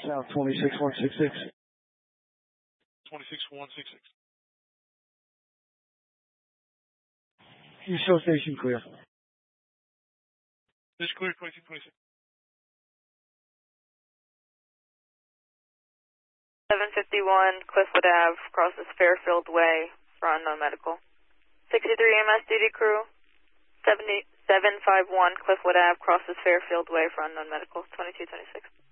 South 26166. 26166. You show station clear. Station clear, 2226. 751 Cliffwood Ave, crosses Fairfield Way for unknown medical. 63 EMS duty crew, 751 Cliffwood Ave, crosses Fairfield Way for unknown medical, 2226.